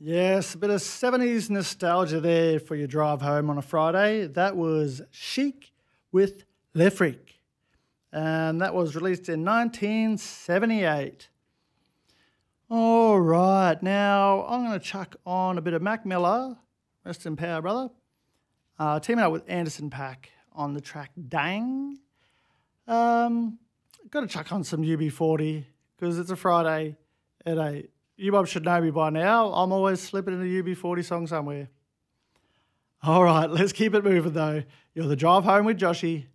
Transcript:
Yes, a bit of 70s nostalgia there for your drive home on a Friday. That was Chic with Le Freak, and that was released in 1978. All right, now I'm going to chuck on a bit of Mac Miller, rest in power, brother, teaming up with Anderson .Paak on the track Dang. Got to chuck on some UB40 because it's a Friday at 8. You Bob should know me by now. I'm always slipping in a UB40 song somewhere. All right, let's keep it moving though. You're the drive home with Joshy.